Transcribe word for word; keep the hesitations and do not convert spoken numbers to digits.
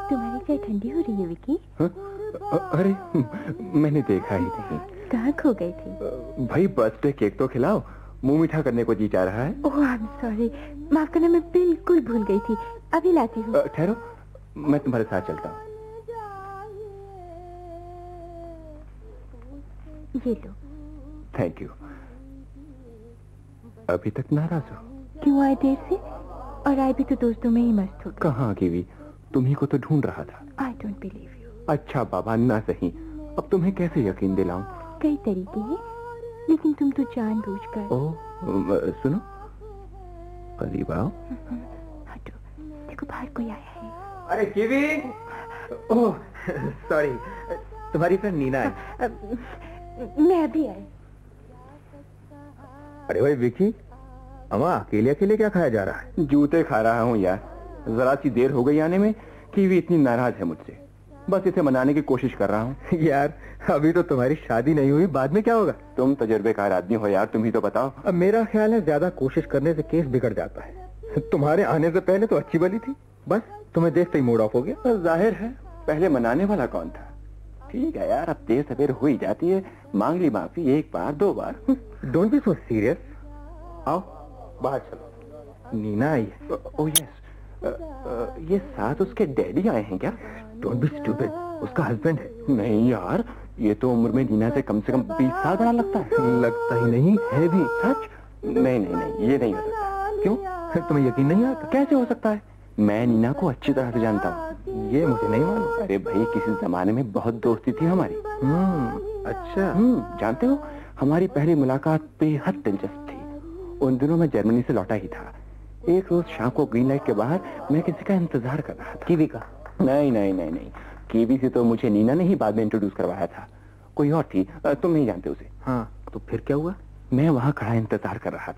तुम्हारी चाय ठंडी हो रही है विकी। हाँ? अरे मैंने देखा ही नहीं। कहाँ खो गए थे? भाई बर्थडे केक तो खिलाओ, मुंह मीठा करने को जी चाह रहा है। ओह आई एम सॉरी, माफ करना, मैं बिल्कुल भूल गई थी। अभी लाती हूँ। ठहरो, मैं तुम्हारे साथ चलता हूँ। ये लो। Thank you. अभी तक नाराज हो? क्यों आए देर से? और आए भी तो दोस्तों में ही मस्त हो। कहाँ कीवी, तुम्ही को तो ढूंढ रहा था। I don't believe you. अच्छा बाबा ना सही, अब तुम्हें कैसे यकीन दिलाऊं? कई तरीके हैं, लेकिन तुम तो जानबूझकर। ओह सुनो, करीब आओ। हटो, देखो बाहर कोई आया है। अरे कीवी, ओह सॉरी, तुम्हारी फ्रेंड नीना है। मैं अभी आई। अरे भाई विकी, अम्मा अकेले अकेले क्या खाया जा रहा है? जूते खा रहा हूँ यार, जरा सी देर हो गई आने में। कीवी इतनी नाराज है मुझसे, बस इसे मनाने की कोशिश कर रहा हूँ। यार अभी तो तुम्हारी शादी नहीं हुई, बाद में क्या होगा? तुम तजुर्बेकार आदमी हो यार, तुम ही तो बताओ। अब मेरा ख्याल है ज्यादा कोशिश करने से केस बिगड़ जाता है। तुम्हारे आने से पहले तो अच्छी भली थी, बस तुम्हें देखते ही मूड ऑफ हो गया। जाहिर है, पहले मनाने वाला कौन था? ठीक है यार, अब देर सवेर हो ही जाती है, मांग ली माफी एक बार दो बार। Don't be so serious. आओ बाहर चलो। नीना आई है। ओह यस, ये साथ उसके डैडी आए हैं क्या? डोंट बी स्टूपिड, उसका हस्बैंड है। नहीं यार, ये तो उम्र में नीना से कम से कम बीस साल बड़ा लगता है। लगता ही नहीं है भी। सच? नहीं नहीं नहीं, ये नहीं हो सकता। क्यों, तुम्हें यकीन नहीं आता? कैसे हो सकता है? मैं नीना को अच्छी तरह से जानता हूँ। ये मुझे नहीं मालूम। अरे भाई, किसी जमाने में बहुत दोस्ती थी हमारी। हम्म अच्छा। हम्म जानते हो, हमारी पहली मुलाकात बेहद दिलचस्प थी। उन दिनों मैं जर्मनी से लौटा ही था। एक रोज शाम को ग्रीन लाइट के बाहर मैं किसी का इंतजार कर रहा था। कीवी का? नहीं नहीं नहीं नहीं, कीवी से तो मुझे नीना ने ही बाद में इंट्रोड्यूस करवाया था। कोई और थी, तुम नहीं जानते उसे। हाँ, तो फिर क्या हुआ? मैं वहाँ खड़ा इंतजार कर रहा था।